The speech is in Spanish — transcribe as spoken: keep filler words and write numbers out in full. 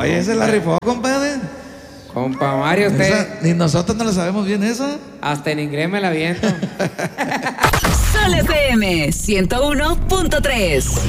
Oye, ese la rifó, compadre. Compa Mario, usted. Esa, ni nosotros no lo sabemos bien eso. Hasta en inglés me la viento. Sol F M ciento uno punto tres.